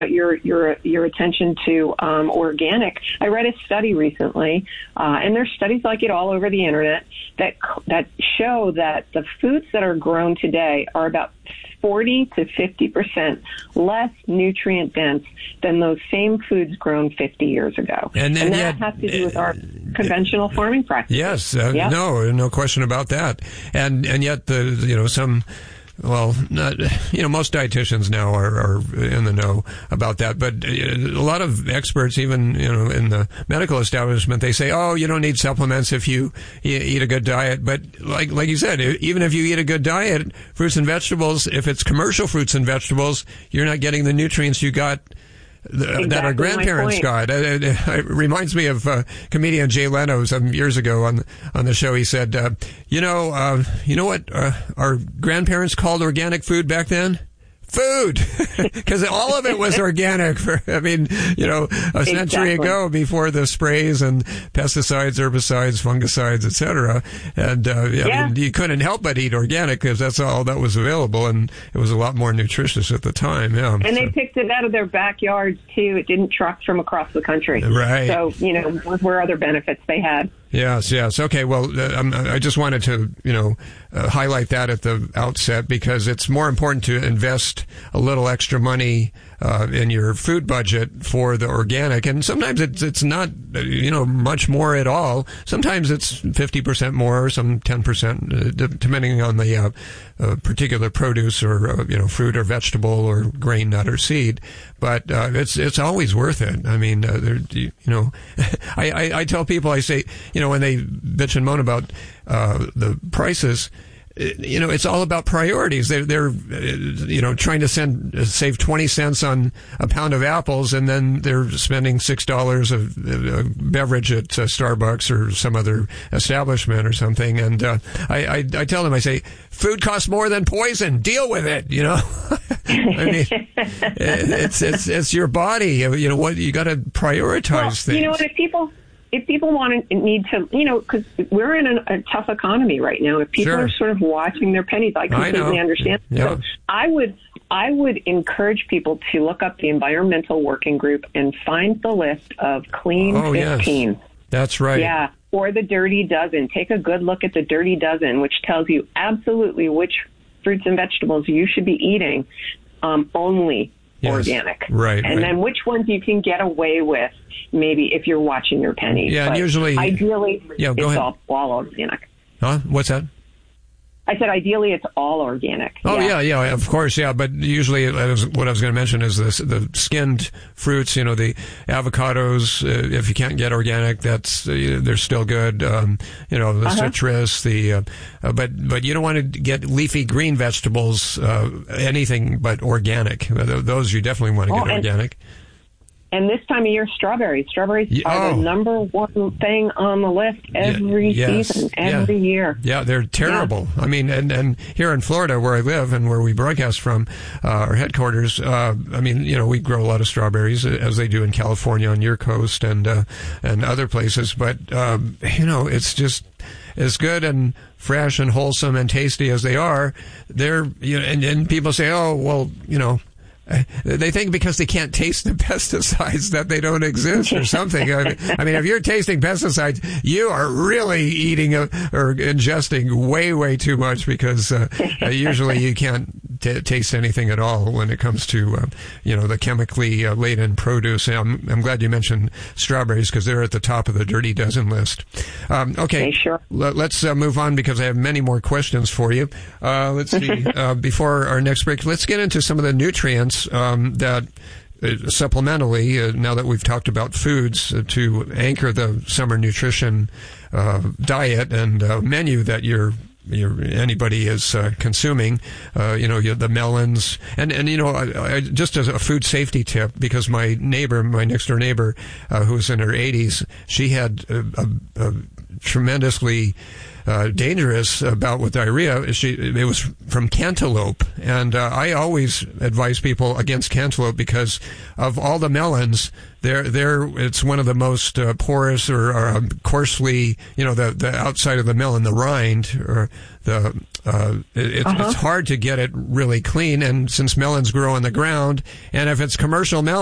your attention to organic. I read a study recently, and there's studies like it all over the internet that show that the foods that are grown today are about 40 to 50% less nutrient dense than those same foods grown 50 years ago. And that has to do with our conventional farming practices. Yes, no question about that. And yet most dietitians now are in the know about that, but a lot of experts, even, in the medical establishment, they say, oh, you don't need supplements if you eat a good diet. But like you said, even if you eat a good diet, fruits and vegetables, if it's commercial fruits and vegetables, you're not getting the nutrients you got that our grandparents got. It reminds me of comedian Jay Leno some years ago on the show. He said, you know what our grandparents called organic food back then? Food, because all of it was organic. A century ago, before the sprays and pesticides, herbicides, fungicides, etc. And you couldn't help but eat organic because that's all that was available, and it was a lot more nutritious at the time. Yeah, and they picked it out of their backyards too. It didn't truck from across the country. Right. So those were other benefits they had. Yes. Okay. Well, I just wanted to, highlight that at the outset because it's more important to invest a little extra money in your food budget for the organic, and sometimes it's not, much more at all. Sometimes it's 50% more, some 10%, depending on the particular produce or fruit or vegetable or grain, nut or seed. But it's always worth it. I mean, I tell people, I say, when they bitch and moan about the prices, it's all about priorities. They're trying to save 20 cents on a pound of apples, and then they're spending $6 of a beverage at Starbucks or some other establishment or something. And I tell them, I say, food costs more than poison. Deal with it. I mean, it's your body. What you got to prioritize things. If people need to, because we're in a tough economy right now. If people are sort of watching their pennies, I completely understand. Yeah. So I would encourage people to look up the Environmental Working Group and find the list of Clean 15. Yes. That's right. Yeah. Or the Dirty Dozen. Take a good look at the Dirty Dozen, which tells you absolutely which fruits and vegetables you should be eating only organic. Right. And then which ones you can get away with, maybe if you're watching your pennies. Yeah, but and usually... Ideally, it's all organic. Huh? What's that? I said ideally it's all organic. Oh, yeah, of course, yeah. But usually what I was going to mention is the skinned fruits, the avocados, if you can't get organic, they're still good. The citrus, but you don't want to get leafy green vegetables, anything but organic. Those you definitely want to get organic. And this time of year, strawberries. Strawberries are the number one thing on the list every season, every year. Yeah, they're terrible. Yeah. I mean, and here in Florida, where I live and where we broadcast from, our headquarters, we grow a lot of strawberries, as they do in California on your coast and other places. But, it's just as good and fresh and wholesome and tasty as they are. And people say, oh, well, they think because they can't taste the pesticides that they don't exist or something. I mean, if you're tasting pesticides, you are really eating or ingesting way, way too much because usually you can't taste anything at all when it comes to, the chemically laden produce. And I'm glad you mentioned strawberries because they're at the top of the Dirty Dozen list. Okay, sure. Let's move on because I have many more questions for you. Let's see. Before our next break, let's get into some of the nutrients that supplementally, now that we've talked about foods to anchor the summer nutrition diet and menu that anybody is consuming, the melons and just as a food safety tip, because my next door neighbor, who was in her 80s, she had tremendously dangerous bout with diarrhea. It was from cantaloupe, and I always advise people against cantaloupe because of all the melons. It's one of the most porous or coarsely, the outside of the melon, the rind, or it's hard to get it really clean. And since melons grow in the ground, and if it's commercial melon,